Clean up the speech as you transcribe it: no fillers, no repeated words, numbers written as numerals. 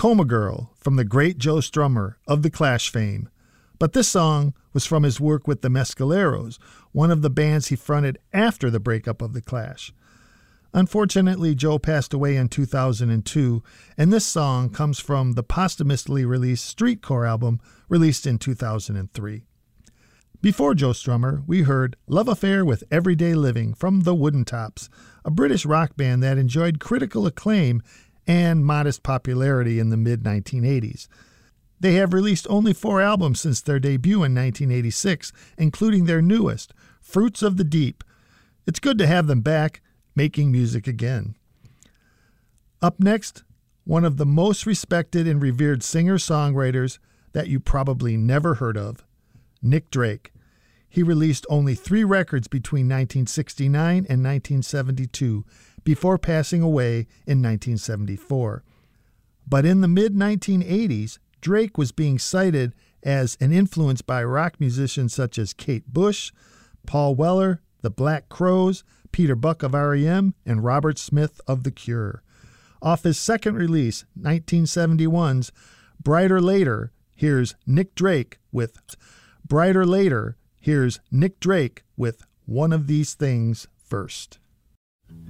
Coma Girl from the great Joe Strummer of The Clash fame. But this song was from his work with the Mescaleros, one of the bands he fronted after the breakup of The Clash. Unfortunately, Joe passed away in 2002, and this song comes from the posthumously released Streetcore album released in 2003. Before Joe Strummer, we heard Love Affair with Everyday Living from The Wooden Tops, a British rock band that enjoyed critical acclaim and modest popularity in the mid-1980s. They have released only 4 albums since their debut in 1986, including their newest, Fruits of the Deep. It's good to have them back, making music again. Up next, one of the most respected and revered singer-songwriters that you probably never heard of, Nick Drake. He released only 3 records between 1969 and 1972, before passing away in 1974. But in the mid-1980s, Drake was being cited as an influence by rock musicians such as Kate Bush, Paul Weller, the Black Crowes, Peter Buck of R.E.M., and Robert Smith of The Cure. Off his second release, 1971's Brighter Later, here's Nick Drake with One of These Things First.